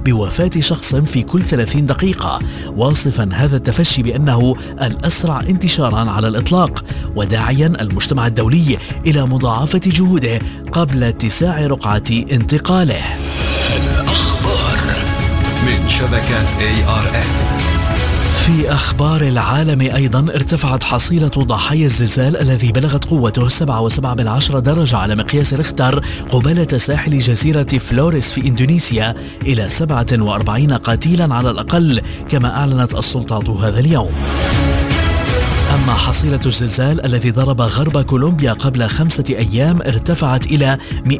بوفاة شخص في كل 30 دقيقة، واصفا هذا التفشي بأنه الأسرع انتشارا على الإطلاق، وداعيا المجتمع الدولي إلى مضاعفة جهوده قبل اتساع رقعة انتقاله. الأخبار من شبكة ARN. في أخبار العالم أيضا ارتفعت حصيلة ضحايا الزلزال الذي بلغت قوته 7.7 درجة على مقياس ريختر قبالة ساحل جزيرة فلوريس في إندونيسيا إلى 47 قتيلا على الأقل، كما أعلنت السلطات هذا اليوم. أما حصيلة الزلزال الذي ضرب غرب كولومبيا قبل 5 أيام ارتفعت إلى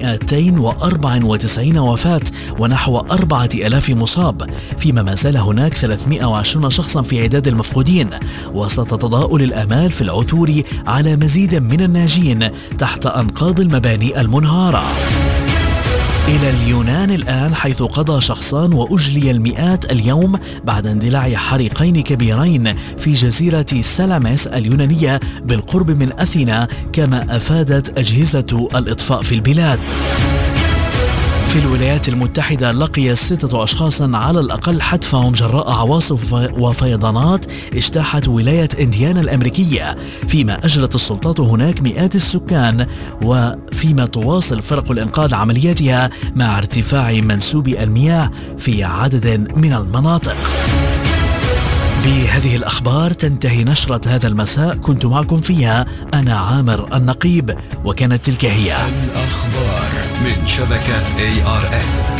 294 وفاة ونحو 4000 مصاب، فيما ما زال هناك 320 شخصا في عداد المفقودين، وسط تضاؤل الآمال في العثور على مزيد من الناجين تحت أنقاض المباني المنهارة. إلى اليونان الآن، حيث قضى شخصان وأجلي المئات اليوم بعد اندلاع حريقين كبيرين في جزيرة سلاميس اليونانية بالقرب من أثينا، كما أفادت أجهزة الإطفاء في البلاد. في الولايات المتحدة لقي 6 أشخاص على الأقل حتفهم جراء عواصف وفيضانات اجتاحت ولاية إنديانا الأمريكية، فيما أجرت السلطات هناك مئات السكان، وفيما تواصل فرق الإنقاذ عملياتها مع ارتفاع منسوب المياه في عدد من المناطق. بهذه الأخبار تنتهي نشرة هذا المساء، كنت معكم فيها أنا عامر النقيب، وكانت تلك هي الأخبار من شبكة ARN.